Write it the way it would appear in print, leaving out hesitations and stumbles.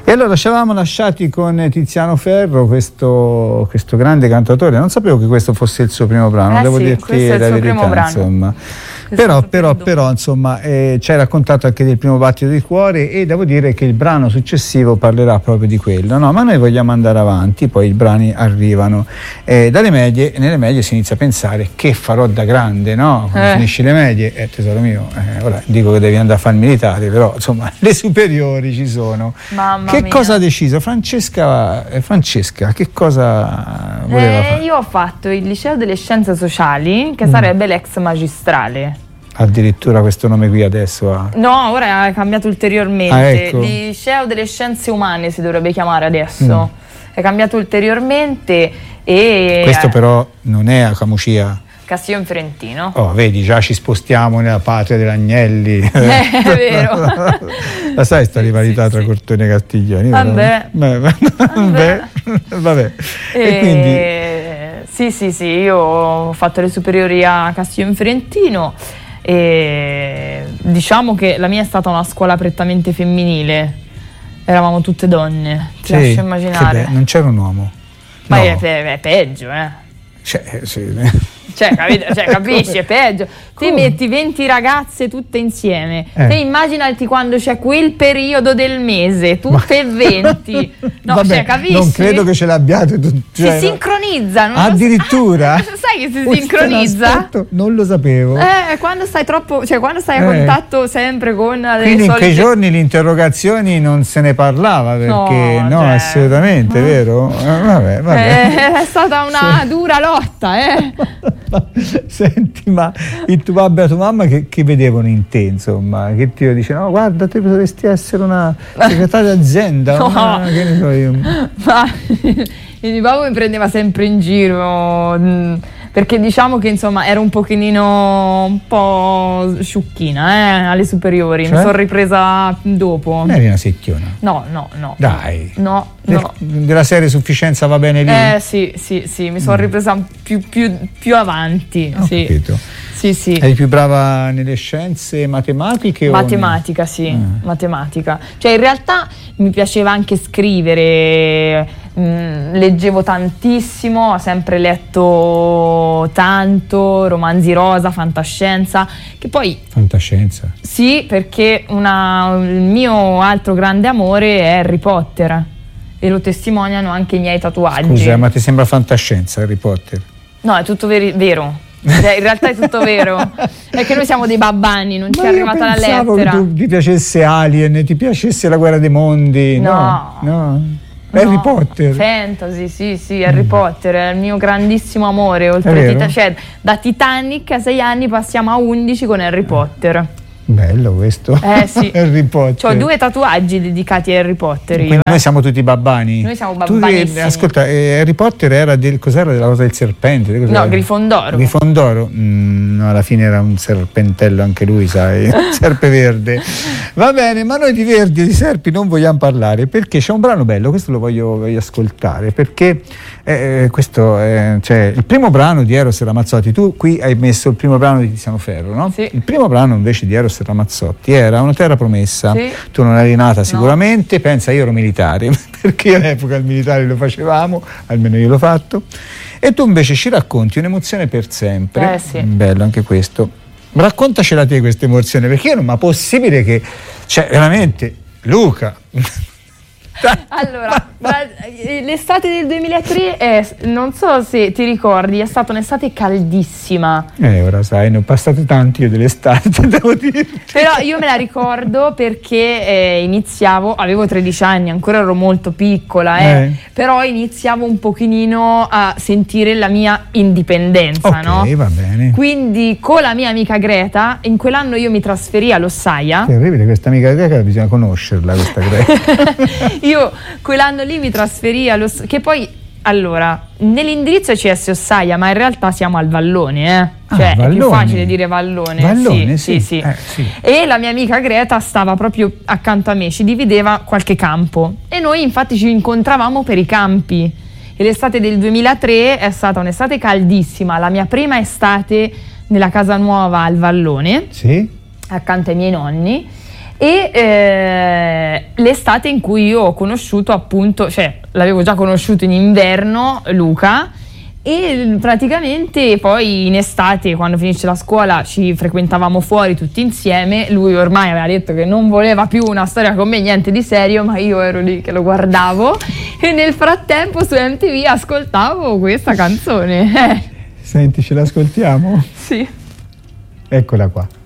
E allora ci avevamo lasciati con Tiziano Ferro, questo grande cantautore. Non sapevo che questo fosse il suo primo brano, devo dirti la verità, insomma. Però insomma ci hai raccontato anche del primo battito di cuore, e devo dire che il brano successivo parlerà proprio di quello, no? Ma noi vogliamo andare avanti, poi i brani arrivano nelle medie si inizia a pensare: che farò da grande, no? Quando finisci le medie, tesoro mio, ora dico che devi andare a fare il militare, però insomma le superiori ci sono. Mamma che mia. cosa ha deciso Francesca? Che cosa voleva fare? Io ho fatto il liceo delle scienze sociali, che sarebbe l'ex magistrale. Addirittura questo nome qui adesso ha... No, ora è cambiato ulteriormente. Ecco. Liceo delle scienze umane si dovrebbe chiamare adesso. È cambiato ulteriormente e... Questo però non è a Camucia. Castiglione Fiorentino. Oh, vedi, già ci spostiamo nella patria dell'Agnelli. È vero. La sai sta rivalità tra Cortone e Castiglioni? Vabbè. Vabbè. E quindi... Sì, io ho fatto le superiori a Castiglione Fiorentino e diciamo che la mia è stata una scuola prettamente femminile. Eravamo tutte donne, ti lascio immaginare. Non c'era un uomo. Ma è peggio, capisci, è peggio. Ti metti 20 ragazze tutte insieme. Te immaginati quando c'è quel periodo del mese, tutte e 20. No, vabbè, capisci? Non credo che ce l'abbiate tutti. Si sincronizzano. Addirittura? Sai che si sincronizza? Non lo sapevo. Quando stai quando stai a contatto sempre con le quindi solite... in quei giorni le interrogazioni non se ne parlava, perché assolutamente, vero? Vabbè. È stata una dura lotta, Senti, ma il tuo babbo e la tua mamma che vedevano in te, insomma? Che ti dicevano: no, guarda, te potresti essere una segretaria d'azienda. No. Che ne so io. Ma il mio babbo mi prendeva sempre in giro, perché diciamo che insomma ero un po' sciucchina alle superiori. Cioè? Mi sono ripresa dopo. Non eri una secchiona? No. Dai. No. Della serie sufficienza va bene lì? Sì, mi sono ripresa più avanti. Ho capito. Sì. Eri più brava nelle scienze matematiche? Matematica, sì, matematica. Cioè in realtà mi piaceva anche scrivere, leggevo tantissimo, ho sempre letto tanto, romanzi rosa, fantascienza, che poi... Fantascienza? Sì, perché il mio altro grande amore è Harry Potter e lo testimoniano anche i miei tatuaggi. Scusa, ma ti sembra fantascienza Harry Potter? No, è tutto vero. Cioè, in realtà è tutto vero, è che noi siamo dei babbani, non ci è arrivata la lettera. Pensavo che ti piacesse Alien, ti piacesse La guerra dei mondi. No. Harry Potter. Fantasy, sì, Harry Potter è il mio grandissimo amore. Cioè, da Titanic a 6 anni passiamo a 11 con Harry Potter. Bello questo. Sì. Harry Potter. Ho 2 tatuaggi dedicati a Harry Potter. Quindi noi siamo tutti babbani. Noi siamo babbanissimi. Ascolta, Harry Potter era cos'era della cosa del serpente? No, Grifondoro. No, alla fine era un serpentello anche lui, sai, serpe verde. Va bene, ma noi di verdi e di serpi non vogliamo parlare, perché c'è un brano bello, questo lo voglio ascoltare, perché questo cioè il primo brano di Eros Ramazzotti. Tu qui hai messo il primo brano di Tiziano Ferro, no? Sì. Il primo brano invece di Eros Ramazzotti era Una terra promessa. Sì. Tu non eri nata sicuramente, pensa, io ero militare perché all'epoca il militare lo facevamo, almeno io l'ho fatto, e tu invece ci racconti un'emozione per sempre. Sì. Bello anche questo. Raccontacela te questa emozione, perché io non è possibile che, cioè veramente, Luca. Allora, l'estate del 2003 non so se ti ricordi, è stata un'estate caldissima. Ora sai, ne ho passate tanti io dell'estate, devo dirti. Però io me la ricordo perché avevo 13 anni, ancora ero molto piccola, però iniziavo un pochino a sentire la mia indipendenza, no? Va bene. Quindi con la mia amica Greta, in quell'anno io mi trasferii a Lossaia. Terribile, questa amica Greta, bisogna conoscerla, questa Greta. Io quell'anno lì mi trasferii che poi, allora, nell'indirizzo è CS Ossaia, ma in realtà siamo al Vallone, cioè Vallone. È più facile dire Vallone. Vallone, sì. E la mia amica Greta stava proprio accanto a me, ci divideva qualche campo e noi infatti ci incontravamo per i campi. E l'estate del 2003 è stata un'estate caldissima, la mia prima estate nella casa nuova al Vallone, sì, accanto ai miei nonni. E l'estate in cui io ho conosciuto appunto, cioè l'avevo già conosciuto in inverno Luca, e praticamente poi in estate, quando finisce la scuola, ci frequentavamo fuori tutti insieme. Lui ormai aveva detto che non voleva più una storia con me, niente di serio, ma io ero lì che lo guardavo e nel frattempo su MTV ascoltavo questa canzone. Senti, ce l'ascoltiamo? Sì. Eccola qua.